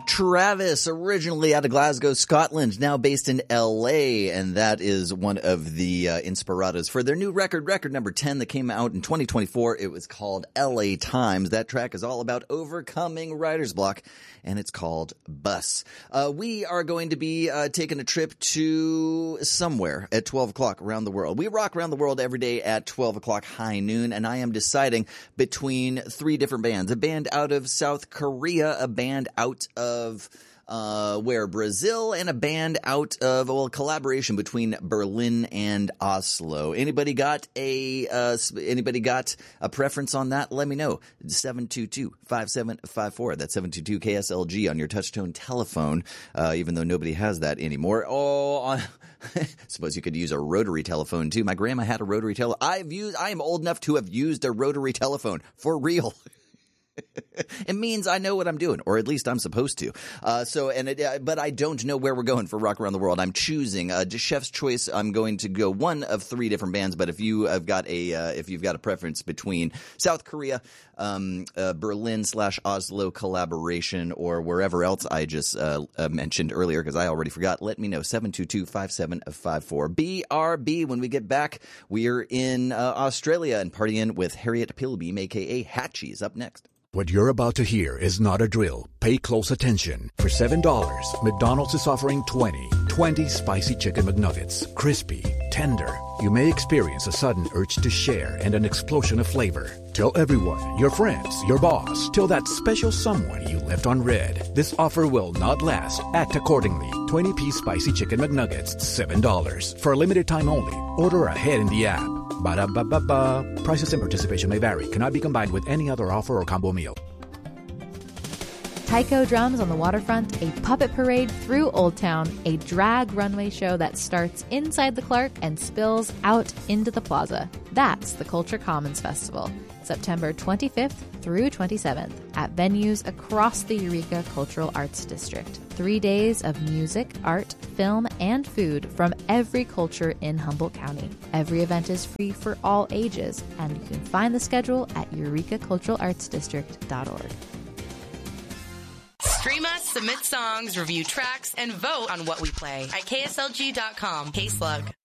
Travis, originally out of Glasgow, Scotland, now based in LA, and that is one of the inspirados for their new record number 10 that came out in 2024. It was called LA Times. That track is all about overcoming writer's block, and it's called Bus. We are going to be taking a trip to somewhere at 12 o'clock around the world. We rock around the world every day at 12 o'clock high noon, and I am deciding between three different bands. A band out of South Korea, a band out of Brazil, and a band out of, collaboration between Berlin and Oslo. Anybody got a preference on that? Let me know. 722-5754. That's 722-KSLG on your touchtone telephone, even though nobody has that anymore. Suppose you could use a rotary telephone too. My grandma had a rotary telephone. I am old enough to have used a rotary telephone for real. It means I know what I'm doing, or at least I'm supposed to. But I don't know where we're going for Rock Around the World. I'm choosing just chef's choice. I'm going to go one of three different bands. But if you have got if you've got a preference between South Korea, Berlin/Oslo collaboration, or wherever else I just mentioned earlier, because I already forgot, let me know. 722-5754. BRB. When we get back, we're in Australia and partying with Harriet Pilbeam, a.k.a. Hatchies, up next. What you're about to hear is not a drill. Pay close attention. For $7, McDonald's is offering 20 spicy chicken McNuggets. Crispy, tender. You may experience a sudden urge to share and an explosion of flavor. Tell everyone, your friends, your boss. Tell that special someone you left on red. This offer will not last. Act accordingly. 20-piece spicy chicken McNuggets, $7. For a limited time only. Order ahead in the app. Ba-da-ba-ba-ba. Prices and participation may vary. Cannot be combined with any other offer or combo meal. Tycho Drums on the Waterfront, a puppet parade through Old Town, a drag runway show that starts inside the Clark and spills out into the plaza. That's the Culture Commons Festival, September 25th through 27th at venues across the Eureka Cultural Arts District. 3 days of music, art, film, and food from every culture in Humboldt County. Every event is free for all ages, and you can find the schedule at eurekaculturalartsdistrict.org. Stream us, submit songs, review tracks, and vote on what we play at KSLG.com. K-Slug.